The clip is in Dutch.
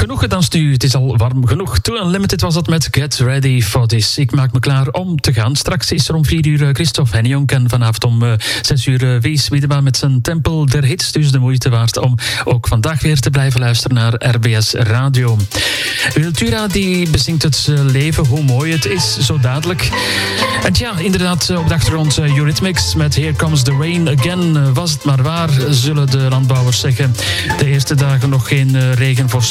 Genoeg gedanst nu, het is al warm genoeg. Too Unlimited was dat met Get Ready for This. Ik maak me klaar om te gaan. Straks is er om 4 uur Christophe Henjonk en vanavond om 6 uur Wies Wiedema met zijn Tempel der Hits. Dus de moeite waard om ook vandaag weer te blijven luisteren naar RBS Radio. Wiltura die bezingt het leven, hoe mooi het is, zo dadelijk. En ja, inderdaad, op de achtergrond Eurythmics met Here Comes the Rain Again. Was het maar waar, zullen de landbouwers zeggen. De eerste dagen nog geen regen voorspeld.